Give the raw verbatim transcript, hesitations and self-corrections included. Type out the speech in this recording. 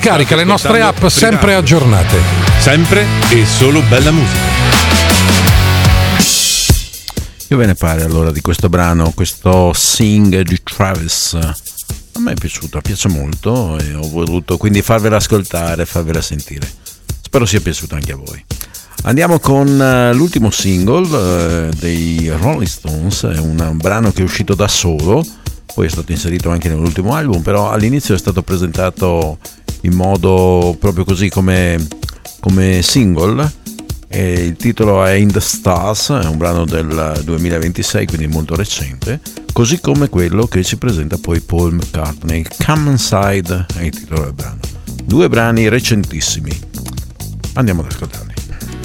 Scarica le nostre app sempre aggiornate. Sempre e solo bella musica. Che ve ne pare allora di questo brano, questo Sing di Travis? A me è piaciuto, piace molto e ho voluto quindi farvela ascoltare, farvela sentire. Spero sia piaciuto anche a voi. Andiamo con uh, l'ultimo single uh, dei Rolling Stones, è un, un brano che è uscito da solo, poi è stato inserito anche nell'ultimo album, però all'inizio è stato presentato in modo proprio così come, come single. E il titolo è In the Stars, è un brano del duemilaventisei, quindi molto recente, così come quello che ci presenta poi Paul McCartney, Come Inside è il titolo del brano. Due brani recentissimi, andiamo ad ascoltarli.